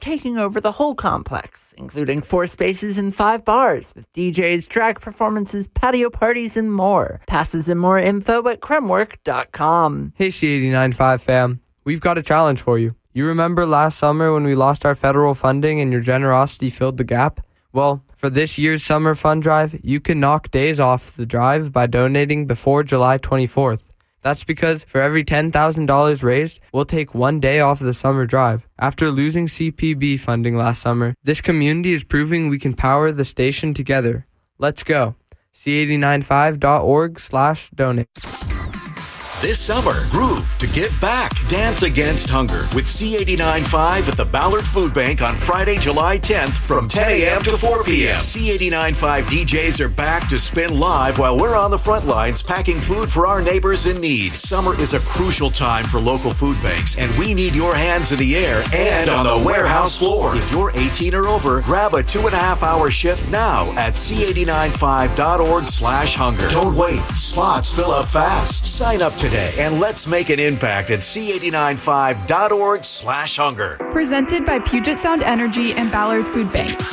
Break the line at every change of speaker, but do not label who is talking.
taking over the whole complex, including 4 spaces and 5 bars with DJs, drag performances, patio parties, and more. Passes and more info at cremwork.com.
Hey C89.5 fam, we've got a challenge for you. You remember last summer when we lost our federal funding and your generosity filled the gap? Well, for this year's summer fund drive, you can knock days off the drive by donating before July 24th. That's because for every $10,000 raised, we'll take 1 day off the summer drive. After losing CPB funding last summer, this community is proving we can power the station together. Let's go. C895.org/donate.
This summer, groove to give back. Dance Against Hunger with C89.5 at the Ballard Food Bank on Friday, July 10th from 10 a.m. to 4 p.m. C89.5 DJs are back to spin live while we're on the front lines packing food for our neighbors in need. Summer is a crucial time for local food banks, and we need your hands in the air and on the warehouse floor. If you're 18 or over, grab a 2.5-hour shift now at C89.5.org/hunger. Don't wait. Spots fill up fast. Sign up today and let's make an impact at C89.5.org/hunger.
Presented by Puget Sound Energy and Ballard Food Bank.